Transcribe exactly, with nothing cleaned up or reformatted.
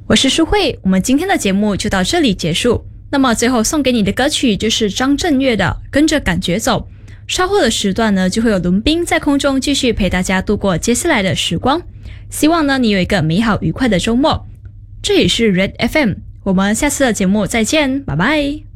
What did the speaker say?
我是舒慧，我们今天的节目就到这里结束。那么最后送给你的歌曲就是张震岳的《跟着感觉走》。稍后的时段呢，就会有伦宾在空中继续陪大家度过接下来的时光。希望呢你有一个美好愉快的周末。这里是 Red F M， 我们下次的节目再见，拜拜。